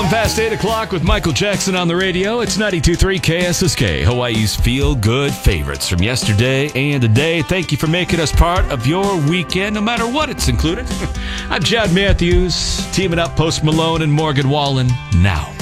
Past 8 o'clock with Michael Jackson on the radio. It's 92.3 KSSK, Hawaii's feel-good favorites from yesterday and today. Thank you for making us part of your weekend, no matter what it's included. I'm Chad Matthews, teaming up Post Malone and Morgan Wallen now.